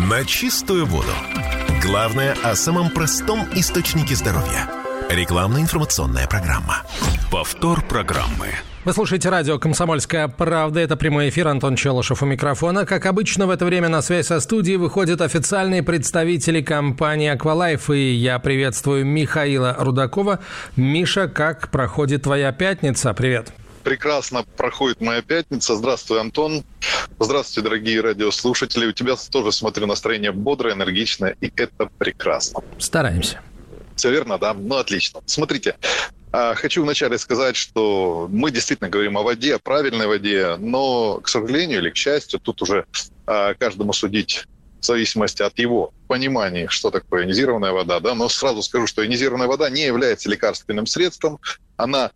На чистую воду. Главное о самом простом источнике здоровья. Рекламно-информационная программа. Повтор программы. Вы слушаете радио «Комсомольская правда». Это прямой эфир. Антон Челышев у микрофона. Как обычно, в это время на связь со студией выходят официальные представители компании «Аквалайф». И я приветствую Михаила Рудакова. Миша, как проходит твоя пятница? Привет. Прекрасно проходит моя пятница. Здравствуй, Антон. Здравствуйте, дорогие радиослушатели. У тебя тоже, смотрю, настроение бодрое, энергичное, и это прекрасно. Стараемся. Все верно, да? Ну, отлично. Смотрите, хочу вначале сказать, что мы действительно говорим о воде, о правильной воде, но, к сожалению или к счастью, тут уже каждому судить в зависимости от его понимания, что такое ионизированная вода, да, но сразу скажу, что ионизированная вода не является лекарственным средством, она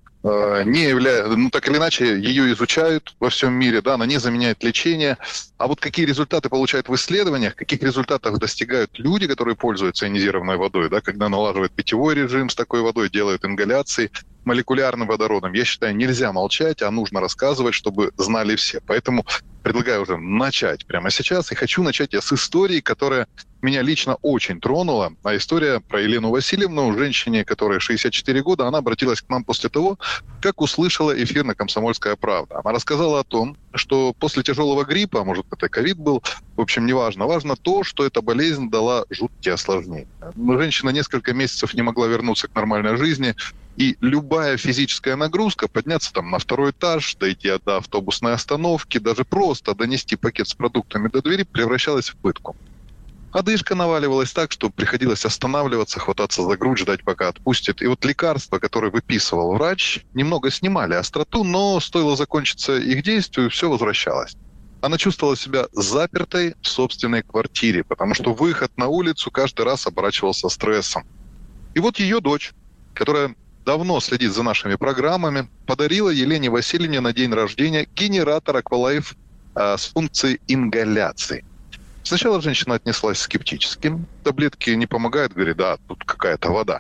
не является, так или иначе, ее изучают во всем мире, да, она не заменяет лечение. А вот какие результаты получают в исследованиях, каких результатов достигают люди, которые пользуются ионизированной водой, да, когда налаживают питьевой режим с такой водой, делают ингаляции молекулярным водородом, я считаю, нельзя молчать, а нужно рассказывать, чтобы знали все. Поэтому предлагаю уже начать прямо сейчас. И хочу начать я с истории, которая меня лично очень тронула. А история про Елену Васильевну, женщине, которой 64 года. Она обратилась к нам после того, как услышала эфир на «Комсомольская правда». Она рассказала о том, что после тяжелого гриппа, может, это ковид был, в общем, неважно. Важно то, что эта болезнь дала жуткие осложнения. Женщина несколько месяцев не могла вернуться к нормальной жизни. И любая физическая нагрузка, подняться там на второй этаж, дойти до автобусной остановки, даже просто донести пакет с продуктами до двери, превращалась в пытку. Одышка наваливалась так, что приходилось останавливаться, хвататься за грудь, ждать, пока отпустит. И вот лекарства, которые выписывал врач, немного снимали остроту, но стоило закончиться их действию, все возвращалось. Она чувствовала себя запертой в собственной квартире, потому что выход на улицу каждый раз оборачивался стрессом. И вот ее дочь, которая давно следит за нашими программами, подарила Елене Васильевне на день рождения генератор Аквалайф с функцией ингаляции. Сначала женщина отнеслась скептически. Таблетки не помогают, говорит, да, тут какая-то вода.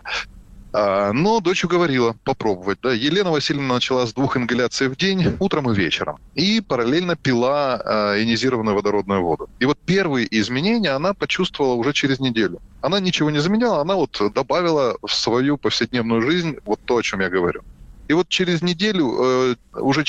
Но дочь уговорила попробовать. Да. Елена Васильевна начала с 2 ингаляций в день, утром и вечером. И параллельно пила ионизированную водородную воду. И вот первые изменения она почувствовала уже через неделю. Она ничего не заменяла, она вот добавила в свою повседневную жизнь вот то, о чем я говорю. И вот через неделю,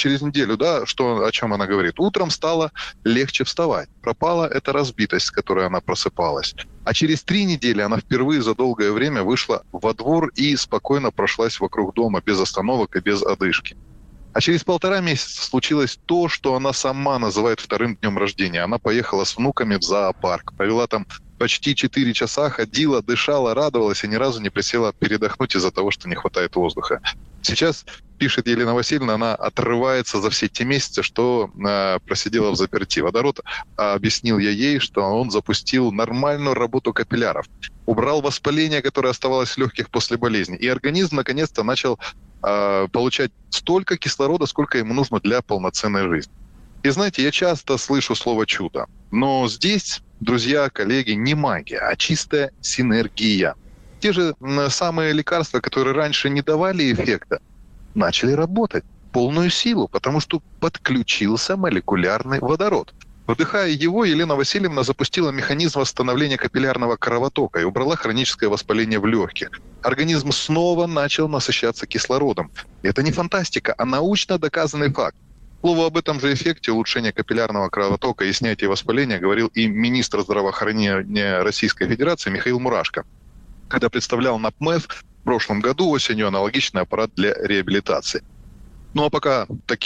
да, о чем она говорит, утром стало легче вставать. Пропала эта разбитость, с которой она просыпалась. А через 3 недели она впервые за долгое время вышла во двор и спокойно прошлась вокруг дома без остановок и без одышки. А через 1,5 месяца случилось то, что она сама называет вторым днем рождения. Она поехала с внуками в зоопарк, провела там почти 4 часа, ходила, дышала, радовалась и ни разу не присела передохнуть из-за того, что не хватает воздуха. Сейчас, пишет Елена Васильевна, она отрывается за все те месяцы, что просидела в заперти. Водород, объяснил я ей, что он запустил нормальную работу капилляров, убрал воспаление, которое оставалось в легких после болезни, и организм наконец-то начал получать столько кислорода, сколько ему нужно для полноценной жизни. И знаете, я часто слышу слово «чудо», но здесь, друзья, коллеги, не магия, а чистая синергия. Те же самые лекарства, которые раньше не давали эффекта, начали работать в полную силу, потому что подключился молекулярный водород. Вдыхая его, Елена Васильевна запустила механизм восстановления капиллярного кровотока и убрала хроническое воспаление в легких. Организм снова начал насыщаться кислородом. И это не фантастика, а научно доказанный факт. К слову, об этом же эффекте улучшения капиллярного кровотока и снятия воспаления говорил и министр здравоохранения Российской Федерации Михаил Мурашко, когда представлял на ПМЭФ в прошлом году осенью аналогичный аппарат для реабилитации. Ну а пока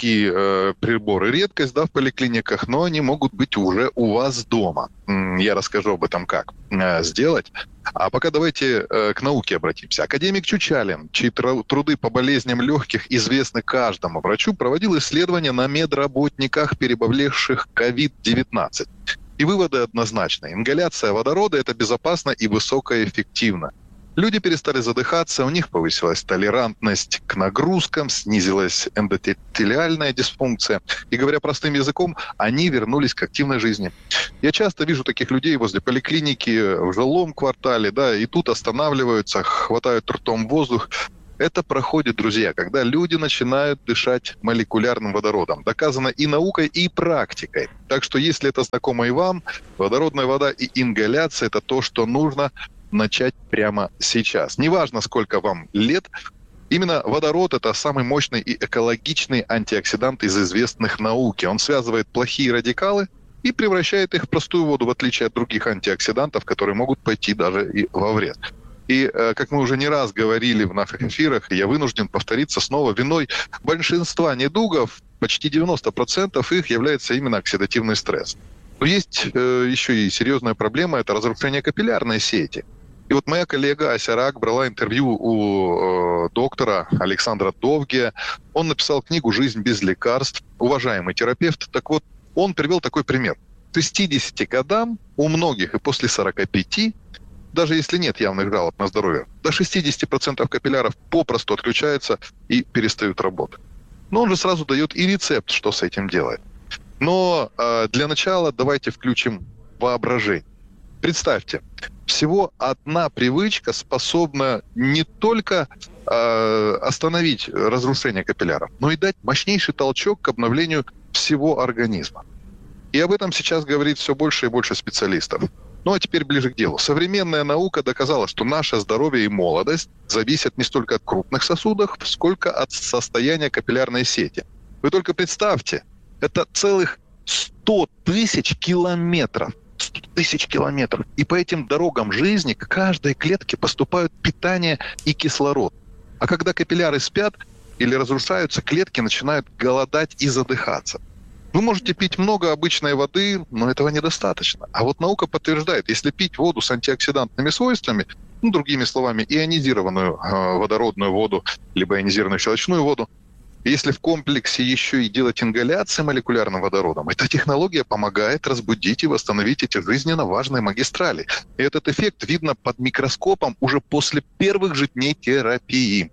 такие приборы редкость, да, в поликлиниках, но они могут быть уже у вас дома. Я расскажу об этом, как сделать. А пока давайте к науке обратимся. Академик Чучалин, чьи труды по болезням легких известны каждому врачу, проводил исследования на медработниках, переболевших COVID-19. И выводы однозначны. Ингаляция водорода – это безопасно и высокоэффективно. Люди перестали задыхаться, у них повысилась толерантность к нагрузкам, снизилась эндотелиальная дисфункция. И, говоря простым языком, они вернулись к активной жизни. Я часто вижу таких людей возле поликлиники, в жилом квартале, да, и тут останавливаются, хватают ртом воздух. Это проходит, друзья, когда люди начинают дышать молекулярным водородом. Доказано и наукой, и практикой. Так что, если это знакомо и вам, водородная вода и ингаляция – это то, что нужно начать прямо сейчас. Неважно, сколько вам лет, именно водород – это самый мощный и экологичный антиоксидант из известных науки. Он связывает плохие радикалы и превращает их в простую воду, в отличие от других антиоксидантов, которые могут пойти даже и во вред. И, как мы уже не раз говорили в наших эфирах, я вынужден повториться снова, виной большинства недугов, почти 90% их является именно оксидативный стресс. Но есть еще и серьезная проблема – это разрушение капиллярной сети. И вот моя коллега Ася Рак брала интервью у доктора Александра Довгия. Он написал книгу «Жизнь без лекарств». Уважаемый терапевт. Так вот, он привел такой пример. К 60 годам у многих и после 45, даже если нет явных жалоб на здоровье, до 60% капилляров попросту отключаются и перестают работать. Но он же сразу дает и рецепт, что с этим делать. Но для начала давайте включим воображение. Представьте, всего одна привычка способна не только остановить разрушение капилляров, но и дать мощнейший толчок к обновлению всего организма. И об этом сейчас говорит все больше и больше специалистов. Ну а теперь ближе к делу. Современная наука доказала, что наше здоровье и молодость зависят не столько от крупных сосудов, сколько от состояния капиллярной сети. Вы только представьте, это целых 100 тысяч километров. 100 тысяч километров. И по этим дорогам жизни к каждой клетке поступают питание и кислород. А когда капилляры спят или разрушаются, клетки начинают голодать и задыхаться. Вы можете пить много обычной воды, но этого недостаточно. А вот наука подтверждает, если пить воду с антиоксидантными свойствами, другими словами, ионизированную водородную воду, либо ионизированную щелочную воду, если в комплексе еще и делать ингаляции молекулярным водородом, эта технология помогает разбудить и восстановить эти жизненно важные магистрали. И этот эффект видно под микроскопом уже после первых же дней терапии.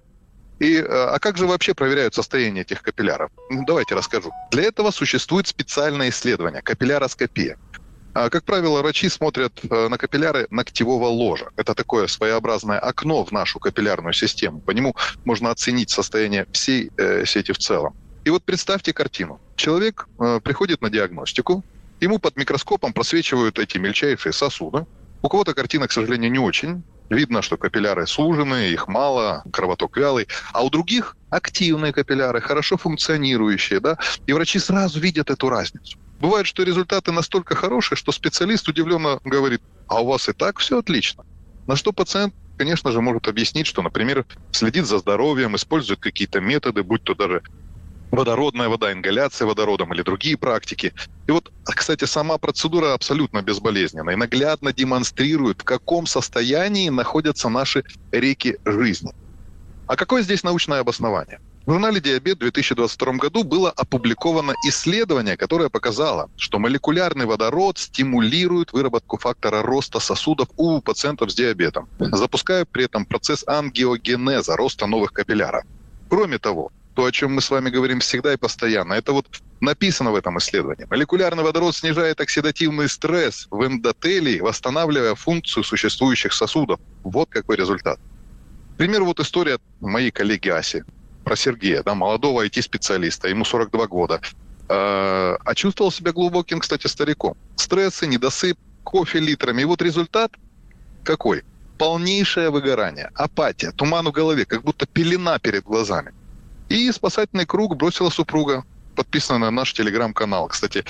А как же вообще проверяют состояние этих капилляров? Давайте расскажу. Для этого существует специальное исследование – капилляроскопия. Как правило, врачи смотрят на капилляры ногтевого ложа. Это такое своеобразное окно в нашу капиллярную систему. По нему можно оценить состояние всей сети в целом. И вот представьте картину. Человек приходит на диагностику, ему под микроскопом просвечивают эти мельчайшие сосуды. У кого-то картина, к сожалению, не очень. Видно, что капилляры сужены, их мало, кровоток вялый. А у других активные капилляры, хорошо функционирующие, да? И врачи сразу видят эту разницу. Бывает, что результаты настолько хорошие, что специалист удивленно говорит: а у вас и так все отлично. На что пациент, конечно же, может объяснить, что, например, следит за здоровьем, использует какие-то методы, будь то даже водородная вода, ингаляция водородом или другие практики. И вот, кстати, сама процедура абсолютно безболезненна и наглядно демонстрирует, в каком состоянии находятся наши реки жизни. А какое здесь научное обоснование? В журнале «Диабет» в 2022 году было опубликовано исследование, которое показало, что молекулярный водород стимулирует выработку фактора роста сосудов у пациентов с диабетом, запуская при этом процесс ангиогенеза, роста новых капилляров. Кроме того, то, о чем мы с вами говорим всегда и постоянно, это вот написано в этом исследовании. Молекулярный водород снижает оксидативный стресс в эндотелии, восстанавливая функцию существующих сосудов. Вот какой результат. К примеру, вот история моей коллеги Аси про Сергея, да, молодого IT-специалиста, ему 42 года. А чувствовал себя глубоким, кстати, стариком. Стрессы, недосып, кофе литрами. И вот результат какой? Полнейшее выгорание, апатия, туман в голове, как будто пелена перед глазами. И спасательный круг бросила супруга, подписана на наш телеграм-канал. Кстати,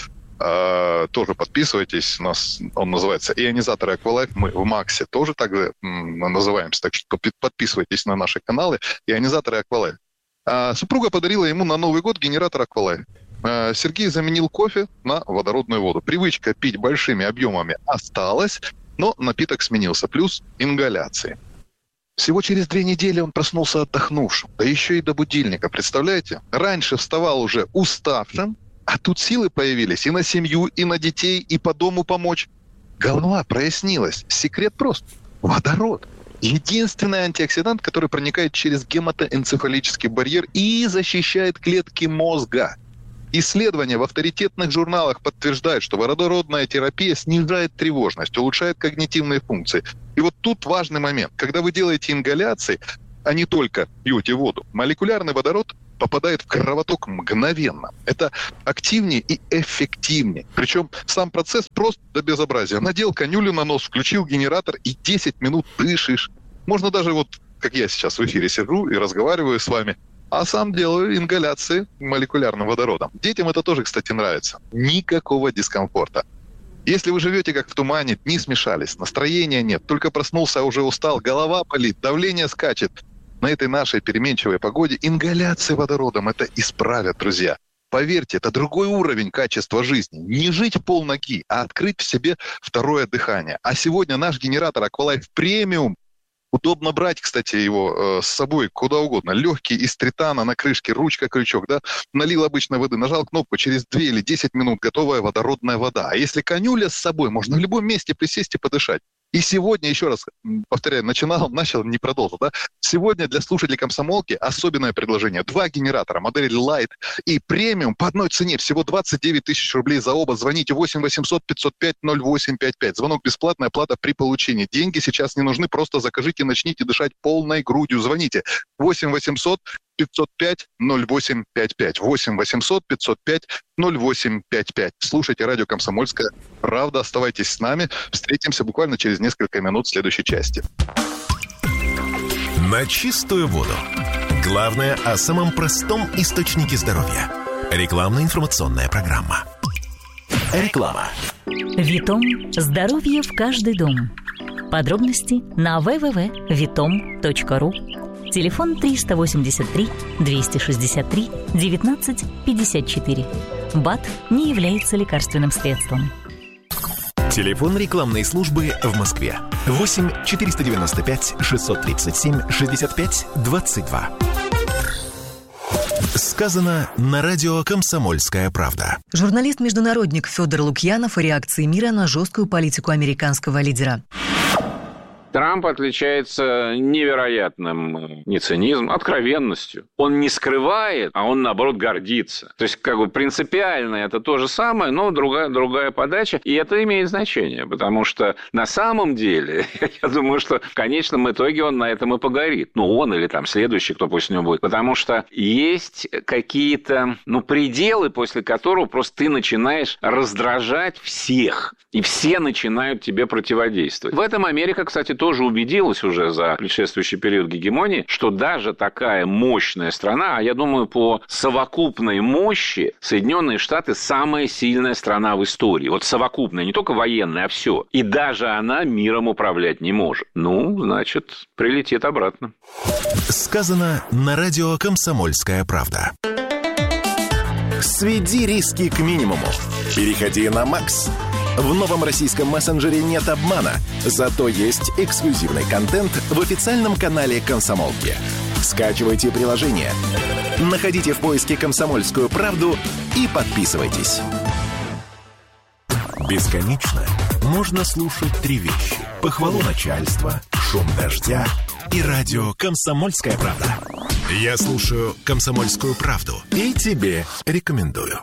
тоже подписывайтесь. У нас он называется «Ионизаторы Аквалайф». Мы в Максе тоже так же называемся. Так что подписывайтесь на наши каналы «Ионизаторы Аквалайф». Супруга подарила ему на Новый год генератор Аквалайф. Сергей заменил кофе на водородную воду. Привычка пить большими объемами осталась, но напиток сменился. Плюс ингаляции. Всего через 2 недели он проснулся отдохнувшим, да еще и до будильника, представляете? Раньше вставал уже уставшим, а тут силы появились и на семью, и на детей, и по дому помочь. Голова прояснилась. Секрет прост. Водород. Единственный антиоксидант, который проникает через гематоэнцефалический барьер и защищает клетки мозга. Исследования в авторитетных журналах подтверждают, что водородная терапия снижает тревожность, улучшает когнитивные функции. И вот тут важный момент. Когда вы делаете ингаляции, а не только пьете воду. Молекулярный водород попадает в кровоток мгновенно. Это активнее и эффективнее. Причем сам процесс просто до безобразия. Надел конюлю на нос, включил генератор и 10 минут дышишь. Можно даже как я сейчас в эфире сижу и разговариваю с вами, а сам делаю ингаляции молекулярным водородом. Детям это тоже, кстати, нравится. Никакого дискомфорта. Если вы живете как в тумане, дни смешались, настроения нет, только проснулся, а уже устал, голова болит, давление скачет. На этой нашей переменчивой погоде ингаляции водородом это исправят, друзья. Поверьте, это другой уровень качества жизни. Не жить полноги, а открыть в себе второе дыхание. А сегодня наш генератор Aqualife Premium, удобно брать, кстати, его с собой куда угодно. Легкий, из тритана, на крышке, ручка, крючок, да? Налил обычной воды, нажал кнопку, через 2 или 10 минут готовая водородная вода. А если конюля с собой, можно в любом месте присесть и подышать. И сегодня, еще раз повторяю, начал, не продолжил, да? Сегодня для слушателей «Комсомолки» особенное предложение. 2 генератора, модели Light и Premium по одной цене, всего 29 тысяч рублей за оба. Звоните 8 800 505 0855. Звонок бесплатный, оплата при получении. Деньги сейчас не нужны, просто закажите, начните дышать полной грудью. Звоните 8 800 505 0855. 8 800 505 0855. Слушайте радио «Комсомольская правда». Оставайтесь с нами. Встретимся буквально через несколько минут в следующей части. На чистую воду. Главное о самом простом источнике здоровья. Рекламно-информационная программа. Реклама. Витом. Здоровье в каждый дом. Подробности на www.vitom.ru. Телефон 383 263 19 54. БАД не является лекарственным средством. Телефон рекламной службы в Москве. 8 495 637 65 22. Сказано на радио «Комсомольская правда». Журналист-международник Федор Лукьянов о реакции мира на жесткую политику американского лидера. Трамп отличается невероятным не цинизмом, откровенностью. Он не скрывает, а он, наоборот, гордится. То есть, принципиально это то же самое, но другая подача. И это имеет значение, потому что на самом деле, я думаю, что в конечном итоге он на этом и погорит. Он или следующий, кто после него будет. Потому что есть какие-то, пределы, после которого просто ты начинаешь раздражать всех. И все начинают тебе противодействовать. В этом Америка, кстати, тоже убедилась уже за предшествующий период гегемонии, что даже такая мощная страна, а я думаю, по совокупной мощи Соединенные Штаты самая сильная страна в истории. Совокупная, не только военная, а все. И даже она миром управлять не может. Значит, прилетит обратно. Сказано на радио «Комсомольская правда». Сведи риски к минимуму. Переходи на Макс. В новом российском мессенджере нет обмана, зато есть эксклюзивный контент в официальном канале «Комсомолки». Скачивайте приложение, находите в поиске «Комсомольскую правду» и подписывайтесь. Бесконечно можно слушать 3 вещи: похвалу начальства, шум дождя и радио «Комсомольская правда». Я слушаю «Комсомольскую правду» и тебе рекомендую.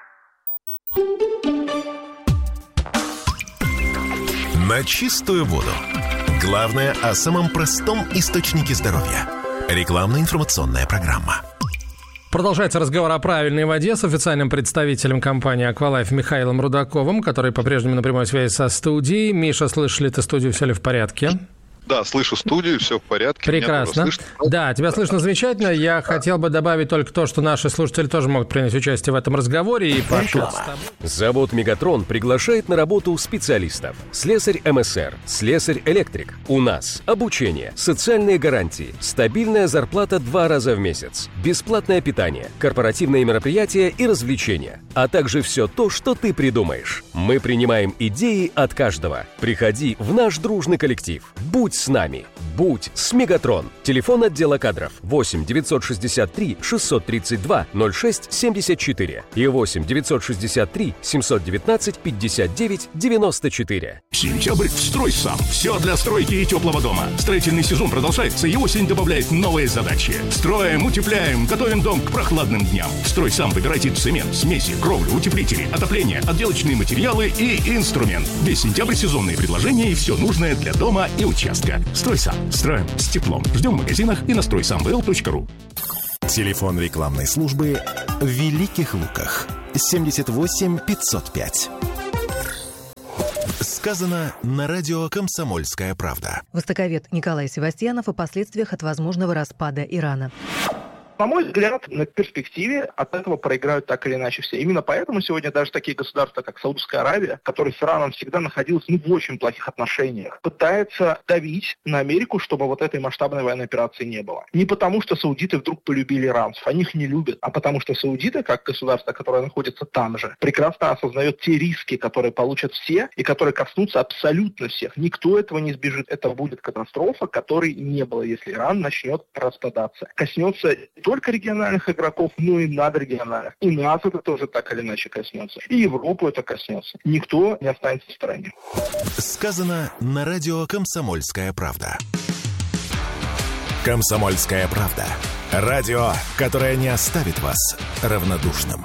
На чистую воду. Главное о самом простом источнике здоровья. Рекламно-информационная программа. Продолжается разговор о правильной воде с официальным представителем компании Aqualife Михаилом Рудаковым, который по-прежнему на прямой связи со студией. Миша, слышишь ли ты студию, все ли в порядке? Да, слышу студию, все в порядке. Прекрасно. Да, тебя слышно замечательно. Я хотел бы добавить только то, что наши слушатели тоже могут принять участие в этом разговоре и пообщаться с тобой. Завод «Мегатрон» приглашает на работу специалистов. Слесарь МСР, слесарь-электрик. У нас обучение, социальные гарантии, стабильная зарплата 2 раза в месяц, бесплатное питание, корпоративные мероприятия и развлечения, а также все то, что ты придумаешь. Мы принимаем идеи от каждого. Приходи в наш дружный коллектив. Будь с нами. Будь с «Мегатрон». Телефон отдела кадров 8 963 632 06 74 и 8 963 719 59 94. Сентябрь в «Стройсам». Все для стройки и теплого дома. Строительный сезон продолжается, и осень добавляет новые задачи. Строим, утепляем, готовим дом к прохладным дням. В «Стройсам» выбирайте цемент, смеси, кровлю, утеплители, отопление, отделочные материалы и инструмент. Весь сентябрь сезонные предложения и все нужное для дома и участка. «Стройсам». Строим с теплом. Ждем в магазинах и на стройсамвл.ру. Телефон рекламной службы в Великих Луках. 78 505. Сказано на радио «Комсомольская правда». Востоковед Николай Севастьянов о последствиях от возможного распада Ирана. На мой взгляд, на перспективе от этого проиграют так или иначе все. Именно поэтому сегодня даже такие государства, как Саудовская Аравия, которые с Ираном всегда находились в очень плохих отношениях, пытаются давить на Америку, чтобы вот этой масштабной военной операции не было. Не потому, что саудиты вдруг полюбили иранцев, они их не любят, а потому что саудиты, как государство, которое находится там же, прекрасно осознает те риски, которые получат все и которые коснутся абсолютно всех. Никто этого не избежит. Это будет катастрофа, которой не было, если Иран начнет распадаться. Коснется только региональных игроков, но и надрегиональных. И нас это тоже так или иначе коснется. И Европу это коснется. Никто не останется в стороне. Сказано на радио «Комсомольская правда». «Комсомольская правда». Радио, которое не оставит вас равнодушным.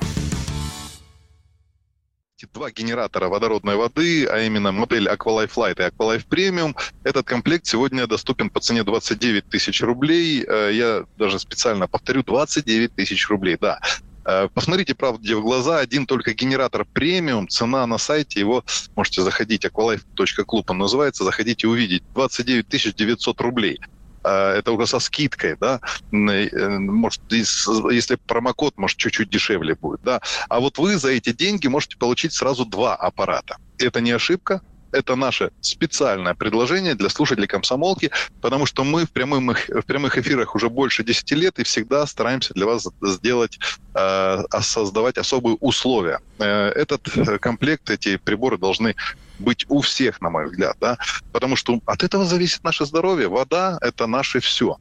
Два генератора водородной воды, а именно модель Aqualife Light и Aqualife Premium. Этот комплект сегодня доступен по цене 29 тысяч рублей. Я даже специально повторю, 29 тысяч рублей, да. Посмотрите правде в глаза, один только генератор премиум, цена на сайте, его можете заходить, aqualife.club он называется, заходите увидеть, 29 900 рублей. Это уже со скидкой, да, может, если промокод, может, чуть-чуть дешевле будет, да. А вот вы за эти деньги можете получить сразу два аппарата. Это не ошибка, это наше специальное предложение для слушателей «Комсомолки», потому что мы в прямых эфирах уже больше 10 лет и всегда стараемся для вас сделать, создавать особые условия. Этот комплект, эти приборы должны быть у всех, на мой взгляд, да, потому что от этого зависит наше здоровье. Вода – это наше все.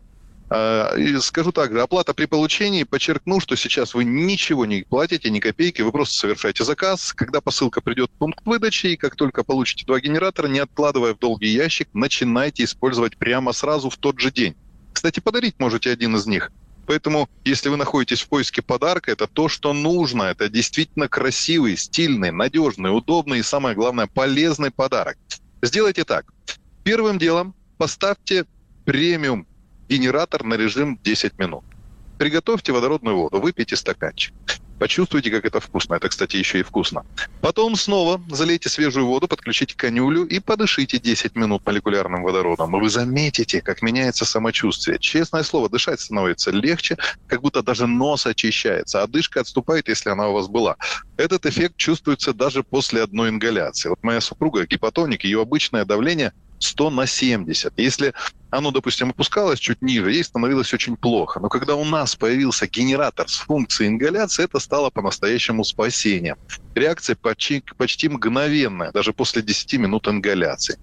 И скажу так же, оплата при получении, подчеркну, что сейчас вы ничего не платите, ни копейки, вы просто совершаете заказ. Когда посылка придет в пункт выдачи, и как только получите два генератора, не откладывая в долгий ящик, начинайте использовать прямо сразу в тот же день. Кстати, подарить можете один из них. Поэтому, если вы находитесь в поиске подарка, это то, что нужно. Это действительно красивый, стильный, надежный, удобный и, самое главное, полезный подарок. Сделайте так. Первым делом поставьте премиум генератор на режим 10 минут. Приготовьте водородную воду, выпейте стаканчик. Почувствуйте, как это вкусно. Это, кстати, еще и вкусно. Потом снова залейте свежую воду, подключите канюлю и подышите 10 минут молекулярным водородом. И вы заметите, как меняется самочувствие. Честное слово, дышать становится легче, как будто даже нос очищается. Одышка отступает, если она у вас была. Этот эффект чувствуется даже после одной ингаляции. Вот моя супруга гипотоник, ее обычное давление 100/70. Если оно, допустим, опускалось чуть ниже, ей становилось очень плохо. Но когда у нас появился генератор с функцией ингаляции, это стало по-настоящему спасением. Реакция почти мгновенная, даже после 10 минут ингаляции.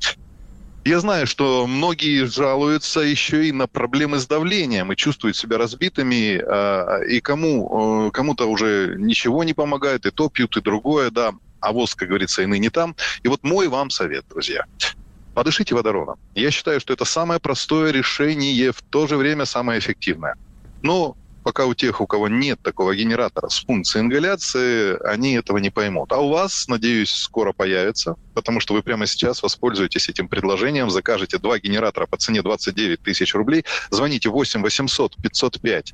Я знаю, что многие жалуются еще и на проблемы с давлением и чувствуют себя разбитыми, и кому-то уже ничего не помогает, и то пьют, и другое, да. А воз, как говорится, и ныне там. И вот мой вам совет, друзья. Подышите водородом. Я считаю, что это самое простое решение, в то же время самое эффективное. Но пока у тех, у кого нет такого генератора с функцией ингаляции, они этого не поймут. А у вас, надеюсь, скоро появится, потому что вы прямо сейчас воспользуетесь этим предложением, закажете два генератора по цене 29 тысяч рублей, звоните 8 800 505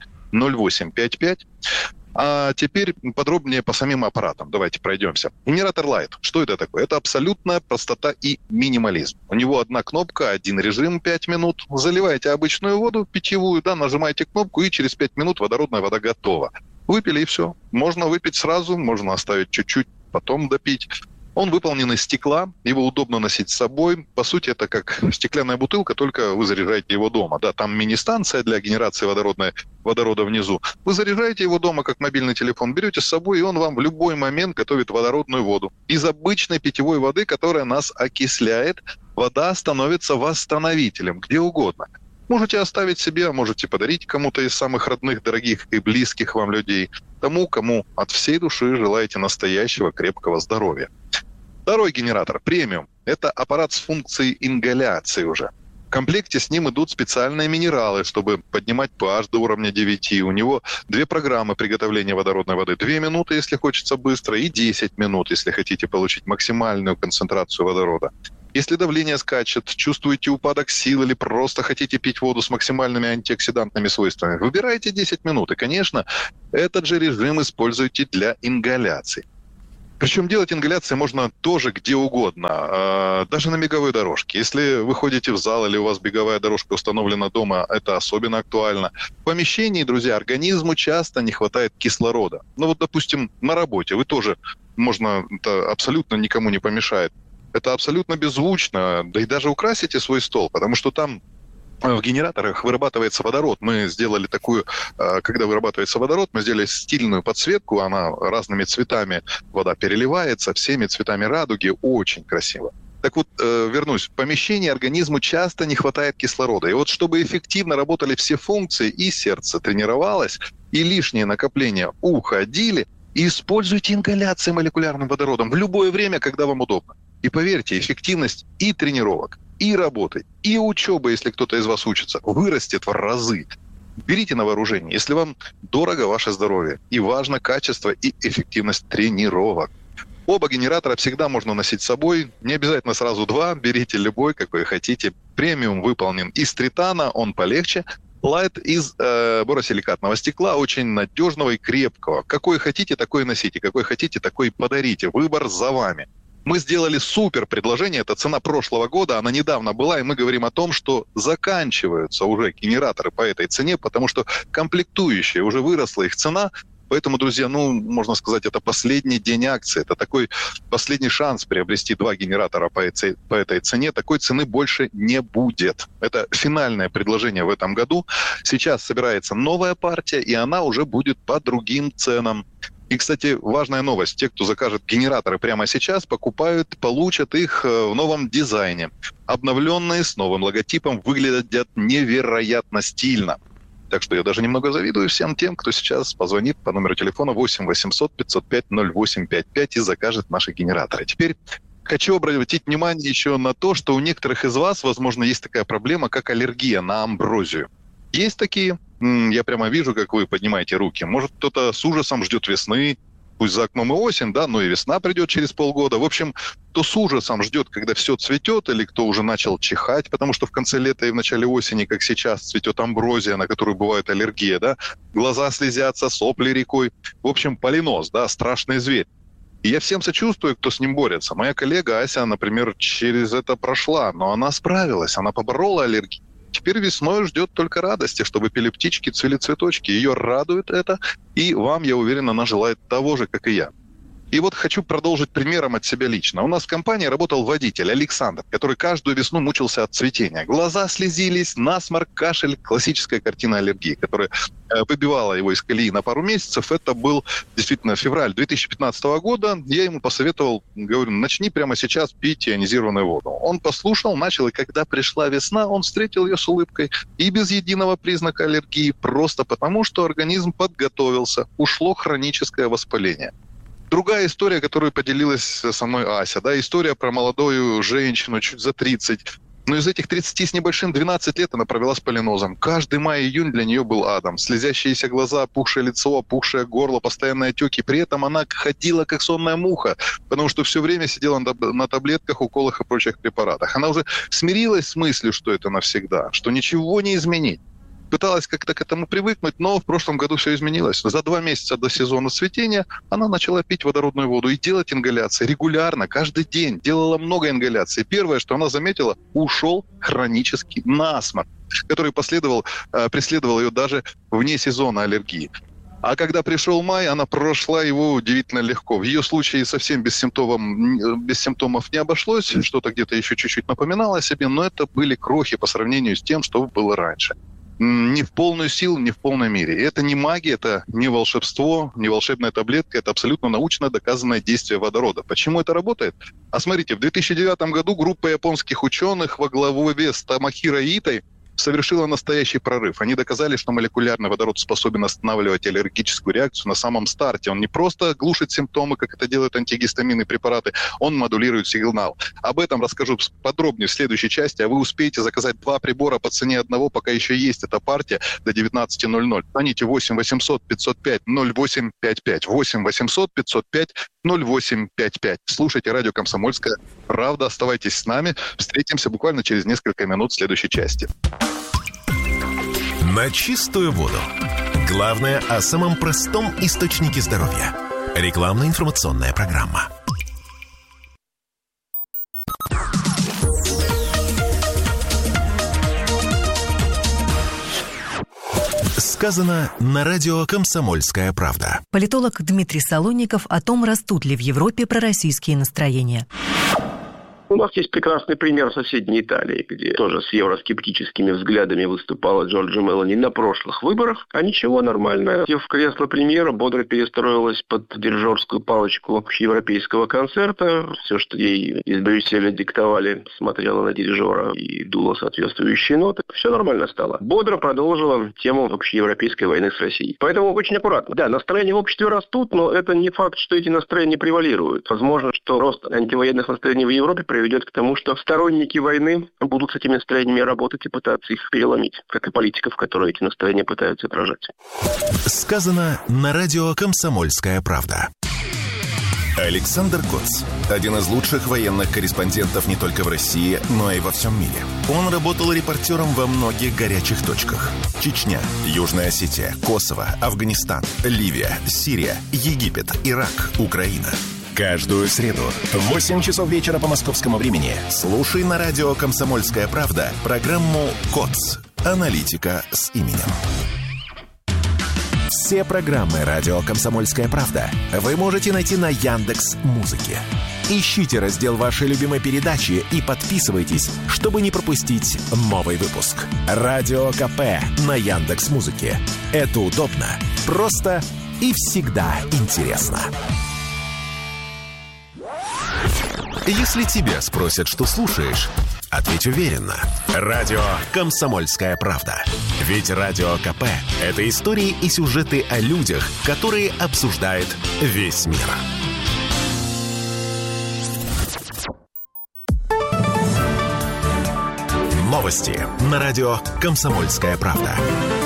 0855. А теперь подробнее по самим аппаратам. Давайте пройдемся. Генератор Light. Что это такое? Это абсолютная простота и минимализм. У него одна кнопка, один режим, 5 минут. Заливаете обычную воду, питьевую, да, нажимаете кнопку, и через 5 минут водородная вода готова. Выпили, и все. Можно выпить сразу, можно оставить чуть-чуть, потом допить. Он выполнен из стекла, его удобно носить с собой. По сути, это как стеклянная бутылка, только вы заряжаете его дома. Да, там мини-станция для генерации водорода внизу. Вы заряжаете его дома, как мобильный телефон, берете с собой, и он вам в любой момент готовит водородную воду. Из обычной питьевой воды, которая нас окисляет, вода становится восстановителем, где угодно. Можете оставить себе, а можете подарить кому-то из самых родных, дорогих и близких вам людей. Тому, кому от всей души желаете настоящего крепкого здоровья. Второй генератор, премиум, это аппарат с функцией ингаляции уже. В комплекте с ним идут специальные минералы, чтобы поднимать pH до уровня 9. У него 2 программы приготовления водородной воды. 2 минуты, если хочется быстро, и 10 минут, если хотите получить максимальную концентрацию водорода. Если давление скачет, чувствуете упадок сил или просто хотите пить воду с максимальными антиоксидантными свойствами, выбирайте 10 минут. И, конечно, этот же режим используйте для ингаляции. Причем делать ингаляции можно тоже где угодно, даже на беговой дорожке. Если вы ходите в зал или у вас беговая дорожка установлена дома, это особенно актуально. В помещении, друзья, организму часто не хватает кислорода. Ну вот, допустим, на работе вы тоже, это абсолютно никому не помешает. Это абсолютно беззвучно, да и даже украсите свой стол, потому что там в генераторах вырабатывается водород. Мы сделали такую, когда вырабатывается водород, мы сделали стильную подсветку, она разными цветами, вода переливается, всеми цветами радуги, очень красиво. Так вот, вернусь, в помещении организму часто не хватает кислорода. И вот чтобы эффективно работали все функции, и сердце тренировалось, и лишние накопления уходили, используйте ингаляции молекулярным водородом в любое время, когда вам удобно. И поверьте, эффективность и тренировок, и работы, и учебы, если кто-то из вас учится, вырастет в разы. Берите на вооружение, если вам дорого ваше здоровье, и важно качество и эффективность тренировок. Оба генератора всегда можно носить с собой, не обязательно сразу два, берите любой, какой хотите. Премиум выполнен из тритана, он полегче. Лайт из боросиликатного стекла, очень надежного и крепкого. Какой хотите, такой носите, какой хотите, такой подарите. Выбор за вами. Мы сделали супер предложение, это цена прошлого года, она недавно была, и мы говорим о том, что заканчиваются уже генераторы по этой цене, потому что комплектующие, уже выросла их цена. Поэтому, друзья, можно сказать, это последний день акции, это такой последний шанс приобрести 2 генератора по этой цене. Такой цены больше не будет. Это финальное предложение в этом году. Сейчас собирается новая партия, и она уже будет по другим ценам. И, кстати, важная новость. Те, кто закажет генераторы прямо сейчас, получат их в новом дизайне. Обновленные, с новым логотипом, выглядят невероятно стильно. Так что я даже немного завидую всем тем, кто сейчас позвонит по номеру телефона 8 800 505 0855 и закажет наши генераторы. Теперь хочу обратить внимание еще на то, что у некоторых из вас, возможно, есть такая проблема, как аллергия на амброзию. Есть такие? Я прямо вижу, как вы поднимаете руки. Может, кто-то с ужасом ждет весны, пусть за окном и осень, да, но и весна придет через полгода. В общем, кто с ужасом ждет, когда все цветет, или кто уже начал чихать, потому что в конце лета и в начале осени, как сейчас, цветет амброзия, на которую бывает аллергия, да, глаза слезятся, сопли рекой. В общем, полинос, да, страшный зверь. И я всем сочувствую, кто с ним борется. Моя коллега Ася, например, через это прошла, но она справилась, она поборола аллергию. Теперь весной ждет только радости, чтобы пели птички, цвели цветочки. Ее радует это, и вам, я уверен, она желает того же, как и я. И вот хочу продолжить примером от себя лично. У нас в компании работал водитель Александр, который каждую весну мучился от цветения. Глаза слезились, насморк, кашель, классическая картина аллергии, которая выбивала его из колеи на пару месяцев. Это был действительно февраль 2015 года. Я ему посоветовал, говорю, начни прямо сейчас пить ионизированную воду. Он послушал, начал, и когда пришла весна, он встретил ее с улыбкой и без единого признака аллергии, просто потому, что организм подготовился, ушло хроническое воспаление. Другая история, которую поделилась со мной Ася, да, история про молодую женщину, чуть за 30. Но из этих 30 с небольшим 12 лет она провела с полинозом. Каждый май-июнь для нее был адом. Слезящиеся глаза, опухшее лицо, опухшее горло, постоянные отеки. При этом она ходила как сонная муха, потому что все время сидела на таблетках, уколах и прочих препаратах. Она уже смирилась с мыслью, что это навсегда, что ничего не изменить. Пыталась как-то к этому привыкнуть, но в прошлом году все изменилось. За 2 месяца до сезона цветения она начала пить водородную воду и делать ингаляции регулярно, каждый день. Делала много ингаляций. Первое, что она заметила, ушел хронический насморк, который преследовал ее даже вне сезона аллергии. А когда пришел май, она прошла его удивительно легко. В ее случае совсем без симптомов не обошлось, что-то где-то еще чуть-чуть напоминало о себе, но это были крохи по сравнению с тем, что было раньше. Не в полную силу, не в полной мере. Это не магия, это не волшебство, не волшебная таблетка, это абсолютно научно доказанное действие водорода. Почему это работает? А смотрите, в 2009 году группа японских ученых во главе с Томохиро Итой совершила настоящий прорыв. Они доказали, что молекулярный водород способен останавливать аллергическую реакцию на самом старте. Он не просто глушит симптомы, как это делают антигистаминные препараты, он модулирует сигнал. Об этом расскажу подробнее в следующей части, а вы успеете заказать 2 прибора по цене одного, пока еще есть эта партия, до 19:00. Звоните 8 800 505 0855, 8 800 505 0855. Слушайте радио «Комсомольская правда». Оставайтесь с нами. Встретимся буквально через несколько минут в следующей части. На чистую воду. Главное о самом простом источнике здоровья. Рекламно-информационная программа. Сказано на радио «Комсомольская правда». Политолог Дмитрий Солонников о том, растут ли в Европе пророссийские настроения. У нас есть прекрасный пример соседней Италии, где тоже с евроскептическими взглядами выступала Джорджа Мелони на прошлых выборах. А ничего, нормально. Сев в кресло премьера, бодро перестроилась под дирижерскую палочку общеевропейского концерта. Все, что ей из Брюсселя диктовали, смотрела на дирижера и дула соответствующие ноты. Все нормально стало. Бодро продолжила тему общеевропейской войны с Россией. Поэтому очень аккуратно. Да, настроения в обществе растут, но это не факт, что эти настроения превалируют. Возможно, что рост антивоенных настроений в Европе приведет к тому, что сторонники войны будут с этими настроениями работать и пытаться их переломить, как и политиков, которые эти настроения пытаются отражать. Сказано на радио «Комсомольская правда». Александр Коц – один из лучших военных корреспондентов не только в России, но и во всем мире. Он работал репортером во многих горячих точках. Чечня, Южная Осетия, Косово, Афганистан, Ливия, Сирия, Египет, Ирак, Украина. Каждую среду в 8 часов вечера по московскому времени слушай на радио «Комсомольская правда» программу «КОЦ. Аналитика с именем». Все программы радио «Комсомольская правда» вы можете найти на Яндекс.Музыке. Ищите раздел вашей любимой передачи и подписывайтесь, чтобы не пропустить новый выпуск. Радио КП на Яндекс.Музыке. Это удобно, просто и всегда интересно. Если тебя спросят, что слушаешь, ответь уверенно. Радио «Комсомольская правда». Ведь Радио КП – это истории и сюжеты о людях, которые обсуждает весь мир. Новости на радио «Комсомольская правда».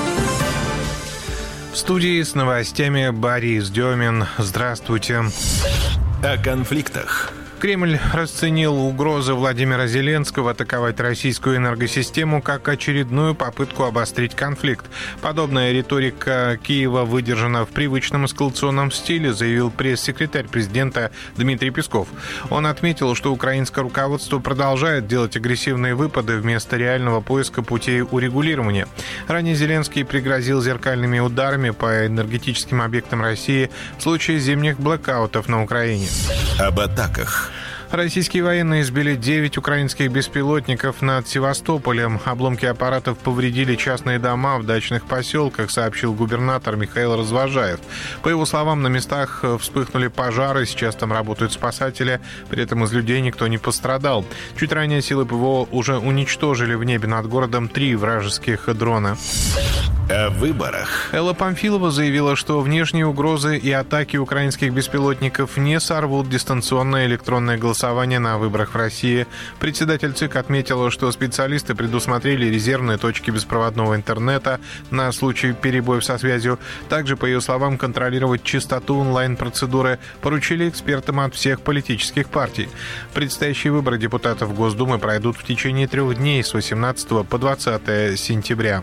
В студии с новостями Борис Демин. Здравствуйте. О конфликтах. Кремль расценил угрозы Владимира Зеленского атаковать российскую энергосистему как очередную попытку обострить конфликт. Подобная риторика Киева выдержана в привычном эскалационном стиле, заявил пресс-секретарь президента Дмитрий Песков. Он отметил, что украинское руководство продолжает делать агрессивные выпады вместо реального поиска путей урегулирования. Ранее Зеленский пригрозил зеркальными ударами по энергетическим объектам России в случае зимних блэкаутов на Украине. Об атаках. Российские военные сбили 9 украинских беспилотников над Севастополем. Обломки аппаратов повредили частные дома в дачных поселках, сообщил губернатор Михаил Развожаев. По его словам, на местах вспыхнули пожары, сейчас там работают спасатели, при этом из людей никто не пострадал. Чуть ранее силы ПВО уже уничтожили в небе над городом 3 вражеских дрона. О выборах. Элла Памфилова заявила, что внешние угрозы и атаки украинских беспилотников не сорвут дистанционное электронное голосование на выборах в России. Председатель ЦИК отметила, что специалисты предусмотрели резервные точки беспроводного интернета на случай перебоев со связью. Также, по ее словам, контролировать частоту онлайн-процедуры поручили экспертам от всех политических партий. Предстоящие выборы депутатов Госдумы пройдут в течение 3 дней с 18 по 20 сентября.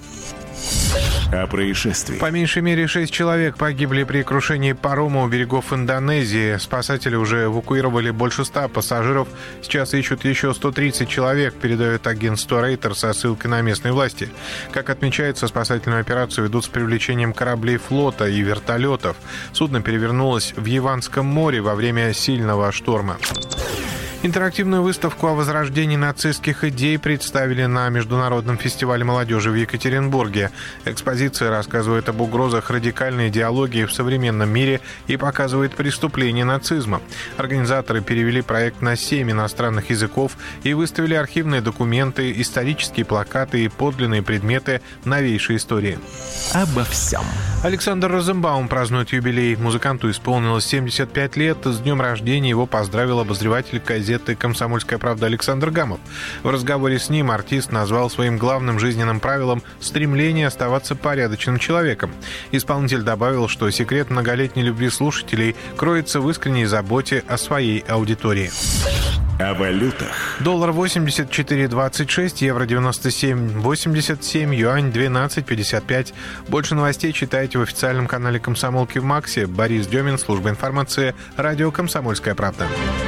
О происшествии. По меньшей мере 6 человек погибли при крушении парома у берегов Индонезии. Спасатели уже эвакуировали больше 100 пассажиров. Сейчас ищут еще 130 человек, передает агентство Рейтер со ссылкой на местные власти. Как отмечается, спасательную операцию ведут с привлечением кораблей флота и вертолетов. Судно перевернулось в Яванском море во время сильного шторма. Интерактивную выставку о возрождении нацистских идей представили на Международном фестивале молодежи в Екатеринбурге. Экспозиция рассказывает об угрозах радикальной идеологии в современном мире и показывает преступления нацизма. Организаторы перевели проект на 7 иностранных языков и выставили архивные документы, исторические плакаты и подлинные предметы новейшей истории. Обо всем. Александр Розенбаум празднует юбилей. Музыканту исполнилось 75 лет. С днем рождения его поздравил обозреватель газеты газеты «Комсомольская правда» Александр Гамов. В разговоре с ним артист назвал своим главным жизненным правилом стремление оставаться порядочным человеком. Исполнитель добавил, что секрет многолетней любви слушателей кроется в искренней заботе о своей аудитории. О валютах. Доллар 84.26, евро 97.87, юань 12.55. Больше новостей читайте в официальном канале «Комсомолки» в Максе. Борис Демин, служба информации, радио «Комсомольская правда».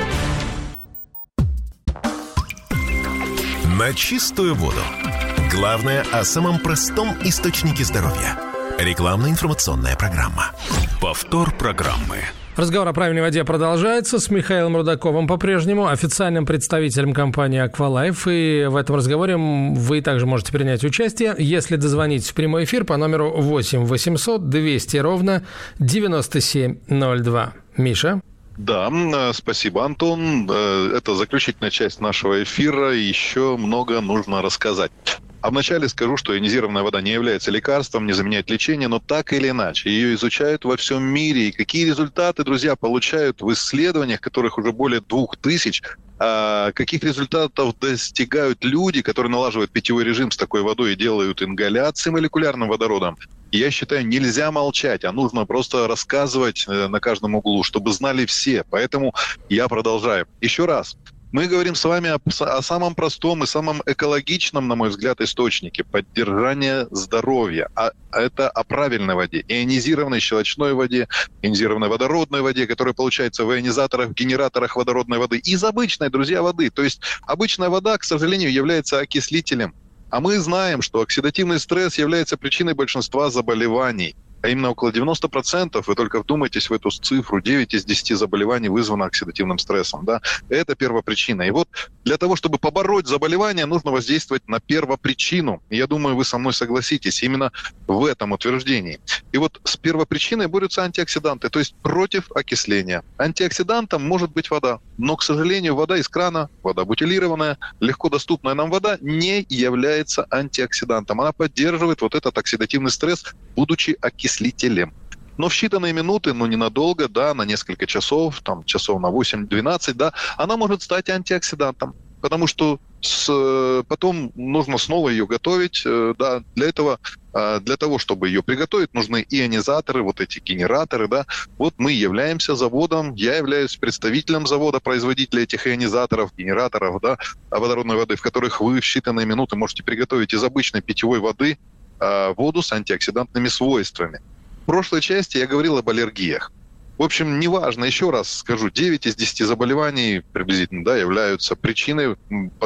На чистую воду. Главное о самом простом источнике здоровья. Рекламно-информационная программа. Повтор программы. Разговор о правильной воде продолжается с Михаилом Рудаковым, по-прежнему официальным представителем компании «Аквалайф». И в этом разговоре вы также можете принять участие, если дозвонитесь в прямой эфир по номеру 8 800 200 ровно 9702. Миша? Да, спасибо, Антон. Это заключительная часть нашего эфира. Еще много нужно рассказать. А вначале скажу, что ионизированная вода не является лекарством, не заменяет лечение, но так или иначе ее изучают во всем мире. И какие результаты, друзья, получают в исследованиях, которых уже более 2000, каких результатов достигают люди, которые налаживают питьевой режим с такой водой и делают ингаляции молекулярным водородом. Я считаю, нельзя молчать, а нужно просто рассказывать на каждом углу, чтобы знали все. Поэтому я продолжаю. Еще раз. Мы говорим с вами о самом простом и самом экологичном, на мой взгляд, источнике поддержания здоровья. А это о правильной воде. Ионизированной щелочной воде, ионизированной водородной воде, которая получается в ионизаторах, в генераторах водородной воды. Из обычной, друзья, воды. То есть обычная вода, к сожалению, является окислителем. А мы знаем, что оксидативный стресс является причиной большинства заболеваний. А именно около 90%, вы только вдумайтесь в эту цифру, 9 из 10 заболеваний вызвано оксидативным стрессом. Да? Это первопричина. И вот для того, чтобы побороть заболевание, нужно воздействовать на первопричину. И я думаю, вы со мной согласитесь именно в этом утверждении. И вот с первопричиной борются антиоксиданты, то есть против окисления. Антиоксидантом может быть вода. Но, к сожалению, вода из крана, вода бутилированная, легко доступная нам вода, не является антиоксидантом. Она поддерживает вот этот оксидативный стресс, будучи окислителем. Но в считанные минуты, ненадолго, да, на несколько часов, там, часов на 8-12, да, она может стать антиоксидантом. Потому что потом нужно снова ее готовить. Да, для того, чтобы ее приготовить, нужны ионизаторы, вот эти генераторы. Да. Вот мы являемся заводом, я являюсь представителем завода, производителя этих ионизаторов, генераторов, да, водородной воды, в которых вы в считанные минуты можете приготовить из обычной питьевой воды воду с антиоксидантными свойствами. В прошлой части я говорил об аллергиях. В общем, неважно, еще раз скажу, 9 из 10 заболеваний приблизительно, да, являются причиной